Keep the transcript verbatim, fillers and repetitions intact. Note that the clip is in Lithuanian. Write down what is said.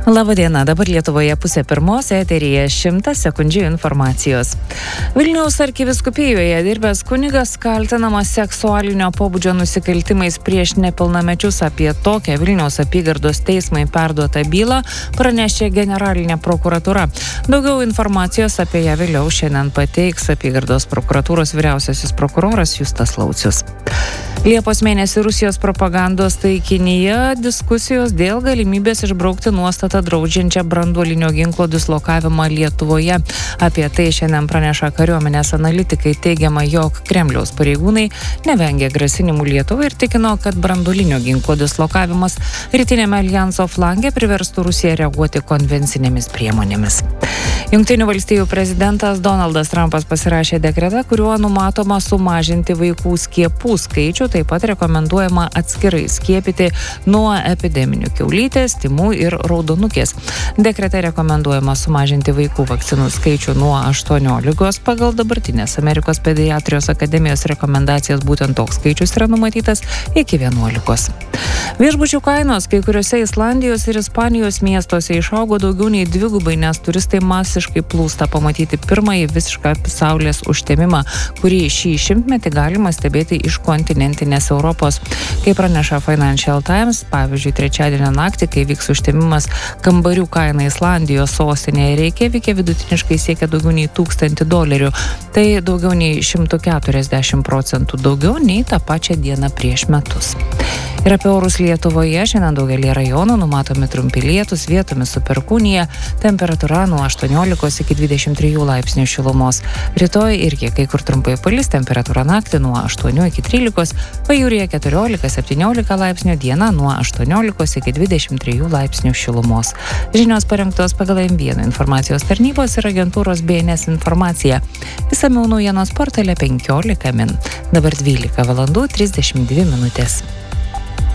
Labadiena, dabar Lietuvoje pusė pirmos, eteryje šimtas sekundžių informacijos. Vilniaus arkiviskupijoje dirbęs kunigas kaltinamas seksualinio pobūdžio nusikaltimais prieš nepilnamečius. Apie tokią Vilniaus apygardos teismai perduotą bylą pranešė generalinė prokuratūra. Daugiau informacijos apie ją vėliau šiandien pateiks apygardos prokuratūros vyriausiasis prokuroras Justas Laucius. Liepos mėnesį Rusijos propagandos taikinyje diskusijos dėl galimybės išbraukti nuostatą draudžiančią branduolinio ginklo dislokavimą Lietuvoje. Apie tai šiandien praneša kariuomenės analitikai. Teigiama, jog Kremliaus pareigūnai nevengia grasinimų Lietuvai ir tikino, kad branduolinio ginklo dislokavimas rytinėme aljanso flange priverstų Rusiją reaguoti konvencinėmis priemonėmis. Jungtinių valstijų prezidentas Donaldas Trumpas pasirašė dekretą, kuriuo numatoma sumažinti vaikų skiepų skaičių, taip pat rekomenduojama atskirai skiepyti nuo epideminių kiaulytės, tymų ir raudonukės. Dekrete rekomenduojama sumažinti vaikų vakcinų skaičių nuo aštuoniolikos. Pagal dabartinės Amerikos pediatrijos akademijos rekomendacijas būtent toks skaičius yra numatytas iki vienuolikos. Viešbučių kainos kai kuriuose Islandijos ir Ispanijos miestuose išaugo daugiau nei dvigubai, nes turistai masiškai plūsta pamatyti pirmąjį visišką saulės užtemimą, kurį šį šimtmetį galima stebėti iš kontinentinės Europos. Kaip praneša Financial Times, pavyzdžiui, trečiadienio naktį, kai vyks užtemimas, kambarių kaina Islandijos sostinėje Reikjavike vidutiniškai siekia daugiau nei tūkstantį dolerių. Tai daugiau nei šimtas keturiasdešimt procentų daugiau nei tą pačią dieną prieš metus. Ir apie orus Lietuvoje šiandien daugelį rajonų numatomi trumpi lietūs, vietomis su perkūnija, temperatūra nuo aštuoniolikos iki dvidešimt trijų laipsnių šilumos. Rytoj irgi kai kur trumpai palis, temperatūra naktį nuo aštuonių iki trylikos, pajūryje keturiolika septyniolika laipsnių, dieną nuo aštuoniolikos iki dvidešimt trijų laipsnių šilumos. Žinios parengtos pagal M vieną informacijos tarnybos ir agentūros B N S informacija. Išsamiau naujienos portale penkiolika min. Dabar dvylika valandų trisdešimt dvi minutės.